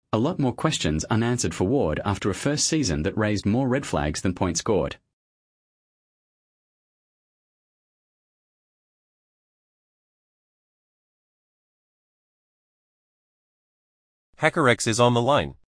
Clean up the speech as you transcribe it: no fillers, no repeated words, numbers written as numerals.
A lot more questions unanswered for Ward after a first season that raised more red flags than points scored. HackerX is on the line.